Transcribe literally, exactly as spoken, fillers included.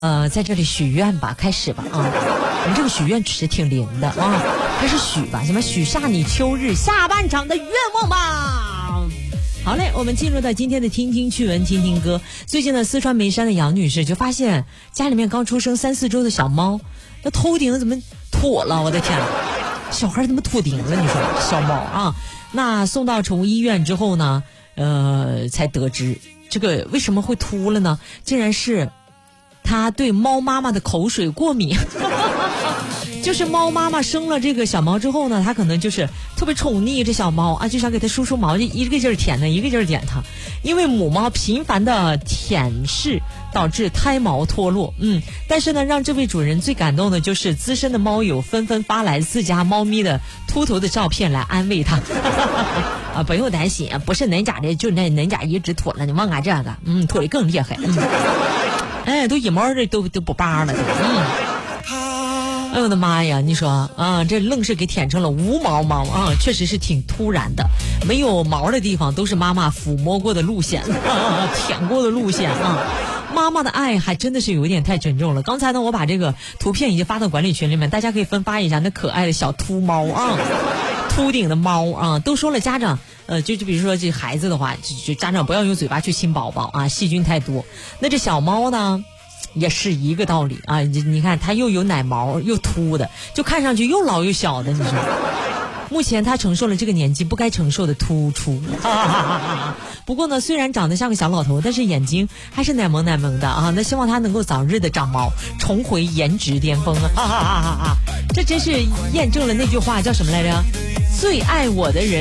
呃，在这里许愿吧，开始吧啊！我们这个许愿是挺灵的啊，开始许吧，什么许下你秋日下半场的愿望吧。好嘞，我们进入到今天的听听趣闻，听听歌。最近呢，四川眉山的杨女士就发现家里面刚出生三四周的小猫，那头顶怎么脱了？我的天，小孩怎么秃顶了？你说小猫啊？那送到宠物医院之后呢，呃，才得知这个为什么会秃了呢？竟然是他对猫妈妈的口水过敏。就是猫妈妈生了这个小猫之后呢，它可能就是特别宠溺这小猫啊，就想给它梳梳毛，就一个劲儿舔它，一个劲儿舔它。因为母猫频繁的舔舐导致胎毛脱落，嗯，但是呢，让这位主人最感动的就是资深的猫友纷纷发来自家猫咪的秃头的照片来安慰它。啊，不用担心，不是恁家的，就那恁家一直脱了，你忘啊这个，嗯，脱的更厉害，嗯，哎，都一毛的都都不扒了，嗯。哎呦我的妈呀！你说啊，这愣是给舔成了无毛猫啊，确实是挺突然的。没有毛的地方都是妈妈抚摸过的路线，啊、舔过的路线啊。妈妈的爱还真的是有点太沉重了。刚才呢，我把这个图片已经发到管理群里面，大家可以分发一下那可爱的小秃猫啊，秃顶的猫啊。都说了，家长呃，就就比如说这孩子的话，就就家长不要用嘴巴去亲宝宝啊，细菌太多。那这小猫呢？也是一个道理啊！你看它又有奶毛又秃的，就看上去又老又小的。你说，目前它承受了这个年纪不该承受的突出。不过呢，虽然长得像个小老头，但是眼睛还是奶萌奶萌的啊！那希望它能够早日的长毛，重回颜值巅峰啊！这真是验证了那句话叫什么来着？最爱我的人